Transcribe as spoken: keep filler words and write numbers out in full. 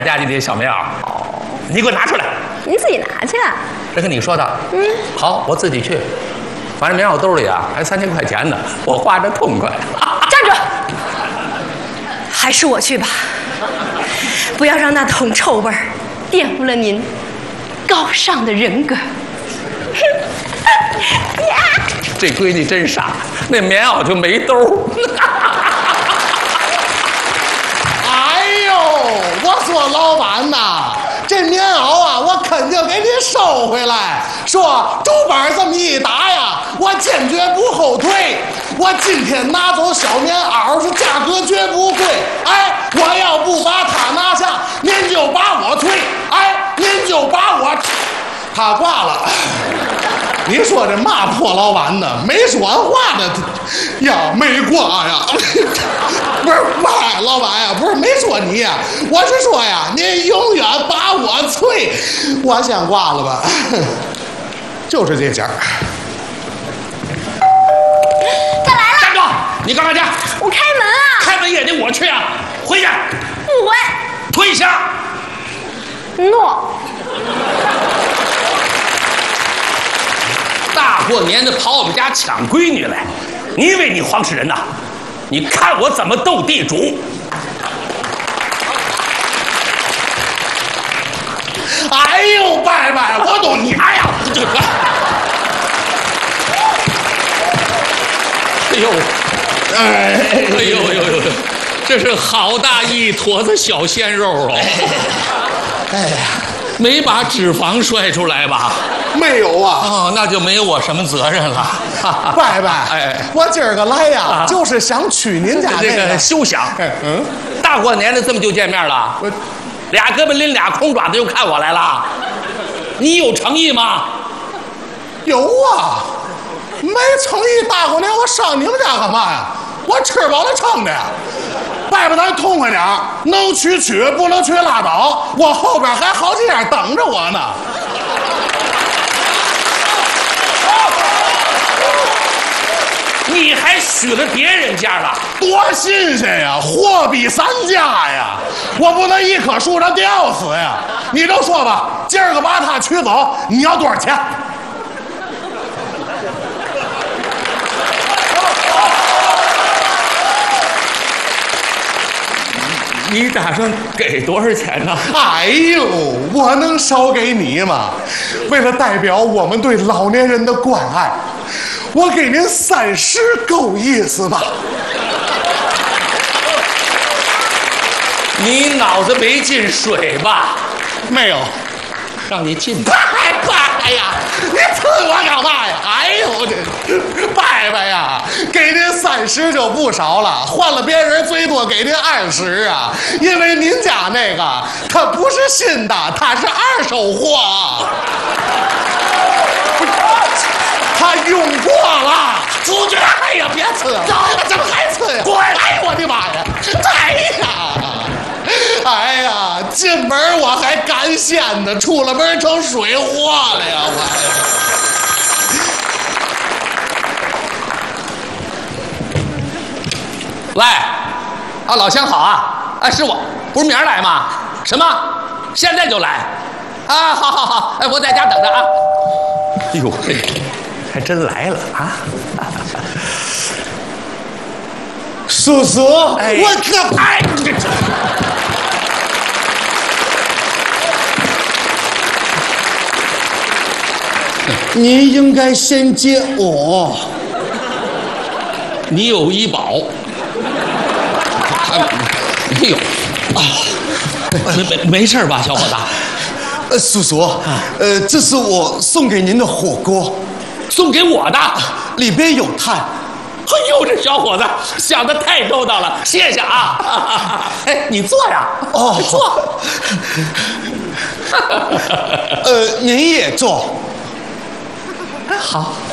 家里的小棉袄，你给我拿出来。 你自己拿去。 这跟你说的。嗯，好，我自己去。反正棉袄兜里啊还三千块钱呢，我花着痛快。 站住！还是我去吧，不要让那桶臭味儿玷污了您高尚的人格。 这闺女真傻，那棉袄就没兜。 哎呦，我说老板呐，这棉袄啊，我肯定给你收回来。说主板这么一打呀，我坚决不后退。我今天拿走小棉袄是价格绝不贵。哎，我要不把它拿下，您就把我退。哎，您就把我，他挂了。你说这嘛破老板呢？没说完话的呀，没挂呀。不是，喂，老板呀，不是没说你呀，我是说呀，您永远把我催，我先挂了吧。就是这家。 他来了！ 站住！你干嘛去？ 我开门啊！ 开门也得我去啊！回去！ 不回。 退下！ 诺。 大过年的跑我们家抢闺女来，你以为你黄世仁呐？你看我怎么斗地主！ 哎呦，拜拜，我都你哎呀，这个， 哎呦，哎哎呦呦呦，这是好大一坨子小鲜肉哦！ 哎呀， 没把脂肪摔出来吧？ 没有啊。 哦，那就没有我什么责任了。 拜拜， 哎， 我今儿个来呀，啊、就是想娶您家这个休想。 嗯， 大过年的这么就见面了， 我俩胳膊拎俩空爪子就看我来了，你有诚意吗？ 有啊，没诚意，大过年我上你们家干嘛呀？我吃饱了撑的呀。拜拜，咱痛快点儿，能娶娶，不能娶拉倒。我后边还好几样等着我呢。 你还许了别人家了， 多新鲜呀！货比三家呀！我不能一棵树上吊死呀！你就说吧，今儿个把他娶走，你要多少钱？ 你打算给多少钱呢？ 哎呦，我能少给你吗？为了代表我们对老年人的关爱，我给您三十够意思吧？ 你脑子没进水吧？ 没有， 让你进。 拜拜呀！你刺我干嘛呀？哎呦，这拜拜呀！给您三十就不少了，换了别人最多给您二十啊！因为您家那个它不是新的，它是二手货，它用过了。出去！哎呀，别吃了！怎么还吃呀？滚！哎呦，我的妈呀！哎呀！哎呀，进门我还干鲜呢，出了门成水货了呀！我。 喂，啊，老乡好啊！哎，是我，不是明儿来吗？什么？现在就来？啊，好好好，哎，我在家等着啊。哎呦，嘿，还真来了啊！ 叔叔， 哎、 我可哎，这这。你应该先接我。 你有医保？没有啊？没没没事吧，小伙子？ 呃，叔叔，呃，这是我送给您的火锅， 送给我的， 里边有碳。 哎呦，这小伙子想得太周到了，谢谢啊！哎，你坐呀， 哦， 坐。 呃，您也坐。 好。